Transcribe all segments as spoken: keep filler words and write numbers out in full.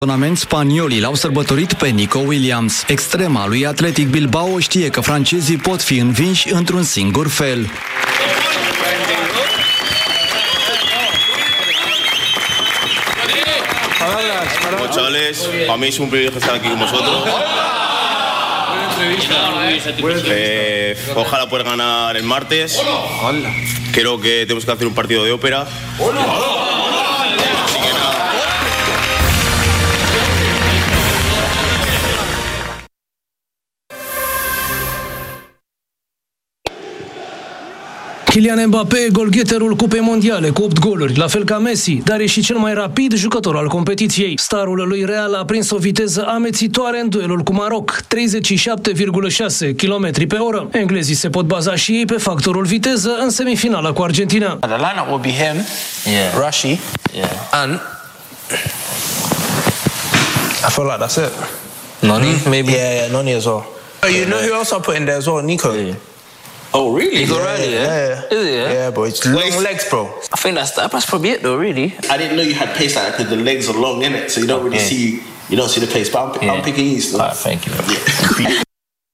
Tonament spaniolii l-au sărbătorit pe Nico Williams. Extrema lui Athletic Bilbao știe că francezii pot fi învinși într-un singur fel. Chavales, para mí es un privilegio estar aquí con vosotros. Eh, ojalá pueda ganar el martes. Creo que tenemos que hacer un partido de ópera. Kylian Mbappé, golgheterul Cupei Mondiale cu opt goluri, la fel ca Messi, dar e și cel mai rapid jucător al competiției. Starul lui Real a prins o viteză amețitoare în duelul cu Maroc, treizeci și șapte virgulă șase kilometri pe oră. Englezii se pot baza și ei pe factorul viteză în semifinala cu Argentina. The lineup will be him, yeah. Rashi, yeah. and I feel like that's it. Noni, maybe. Yeah, yeah, Noni as well. You know who else I put in there as well? Nico. Yeah. Oh, really? Nico Riley, yeah. yeah. Is it, yeah? Yeah, bro. It's long legs, bro. I think that's that's probably it, though, really. I didn't know you had pace like that because the legs are long, innit? So you don't really Okay. see, you don't see the pace. But I'm, Yeah. I'm picking East. Alright, thank you. Yeah.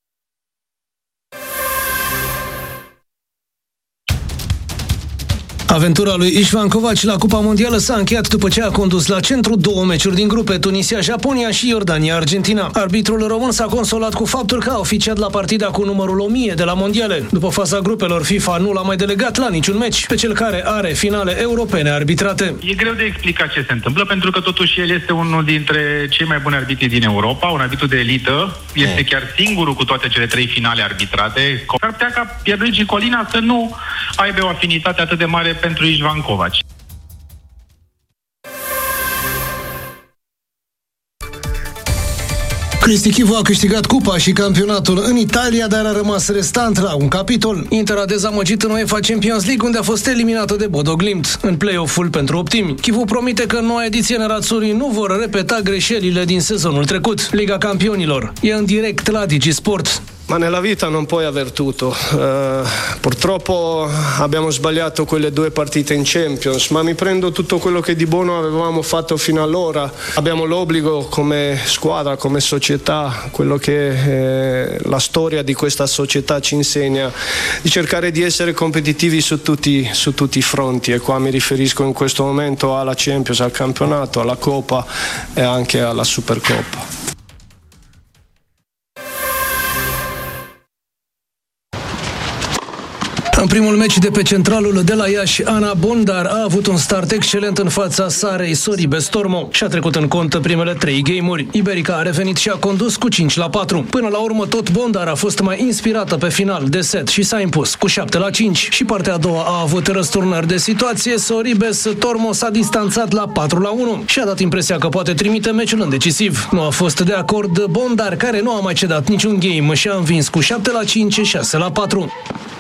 Aventura lui Ișvan Covaci la Cupa Mondială s-a încheiat după ce a condus la centru două meciuri din grupe, Tunisia, Japonia și Iordania, Argentina. Arbitrul român s-a consolat cu faptul că a oficiat la partida cu numărul o mie de la Mondiale. După faza grupelor, FIFA nu l-a mai delegat la niciun meci, pe cel care are finale europene arbitrate. E greu de explicat ce se întâmplă, pentru că totuși el este unul dintre cei mai buni arbitri din Europa, un arbitru de elită, este chiar singurul cu toate cele trei finale arbitrate. Ar putea ca Pierluigi Colina să nu aibă o afinitate atât de mare pentru Ișvan Covaci. Cristi Chivu a câștigat cupa și campionatul în Italia, dar a rămas restant la un capitol. Inter a dezamăgit în UEFA Champions League, unde a fost eliminată de Bodo Glimt în play-off-ul pentru optimi. Chivu promite că în noua ediție nerazzurri nu vor repeta greșelile din sezonul trecut. Liga Campionilor e în direct la DigiSport. Ma nella vita non puoi aver tutto. Uh, purtroppo abbiamo sbagliato quelle due partite in Champions, ma mi prendo tutto quello che di buono avevamo fatto fino allora. Abbiamo l'obbligo come squadra, come società, quello che eh, la storia di questa società ci insegna, di cercare di essere competitivi su tutti, su tutti i fronti, e qua mi riferisco in questo momento alla Champions, al campionato, alla Coppa e anche alla Supercoppa. În primul meci de pe centralul de la Iași, Ana Bondar a avut un start excelent în fața Sarei Soribes Tormo și a trecut în cont primele trei game-uri. Iberica a revenit și a condus cu cinci la patru. Până la urmă, tot Bondar a fost mai inspirată pe final de set și s-a impus cu șapte la cinci. Și partea a doua a avut răsturnări de situație. Soribes Tormo s-a distanțat la patru la unu și a dat impresia că poate trimite meciul în decisiv. Nu a fost de acord Bondar, care nu a mai cedat niciun game și a învins cu șapte la cinci, șase la patru.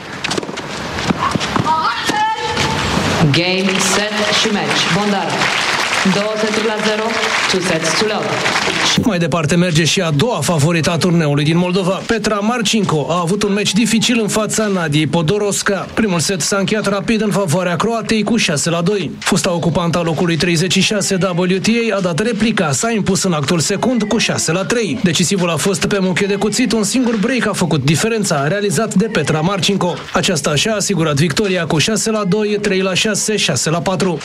Game, set și match. Bondar. Două seturi la zero, two sets to love. Mai departe merge și a doua favorită a turneului din Moldova. Petra Marcinko a avut un meci dificil în fața Nadiei Podoroska. Primul set s-a încheiat rapid în favoarea Croatei cu șase la doi. Fosta ocupantă a locului treizeci și șase W T A a dat replica, s-a impus în actul secund cu șase la trei. Decisivul a fost pe muche de cuțit, un singur break a făcut diferența, realizat de Petra Marcinko. Aceasta și-a asigurat victoria cu șase la doi, trei la șase, șase la patru.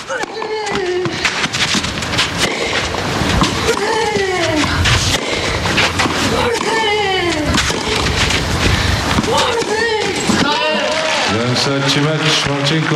Set și meci, Marcinko.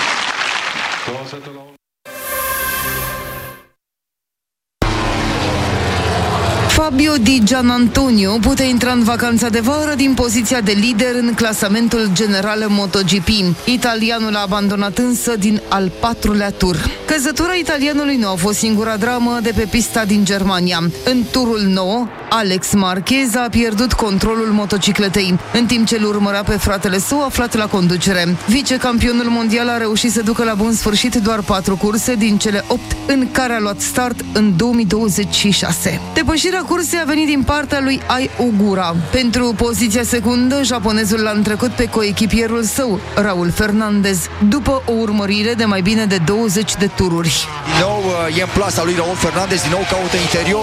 Fabio Di Gianantonio poate intra în vacanța de vară din poziția de lider în clasamentul general MotoGP. Italianul a abandonat însă din al patrulea tur. Căzătura italianului nu a fost singura dramă de pe pista din Germania. În turul nouă, Alex Marquez a pierdut controlul motocicletei, în timp ce îl urmărea pe fratele său aflat la conducere. Vicecampionul mondial a reușit să ducă la bun sfârșit doar patru curse din cele opt în care a luat start în două mii douăzeci și șase. Depășirea cursei a venit din partea lui Ai Ogura. Pentru poziția secundă, japonezul l-a întrecut pe coechipierul său, Raul Fernandez, după o urmărire de mai bine de douăzeci de tururi. Din nou e în plasa lui Raul Fernandez, din nou caută interior.